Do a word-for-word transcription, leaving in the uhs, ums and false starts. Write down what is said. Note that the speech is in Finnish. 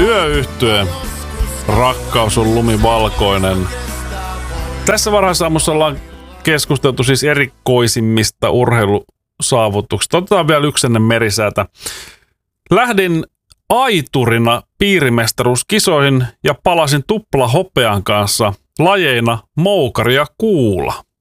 Yöyhtye. Rakkaus on lumivalkoinen. Tässä varhaisaamussa ollaan keskusteltu siis erikoisimmista urheilusaavutuksista. Otetaan vielä yksi ennen merisäätä. Lähdin aiturina piirimestaruuskisoihin ja palasin tupla hopean kanssa lajeina moukari ja kuula.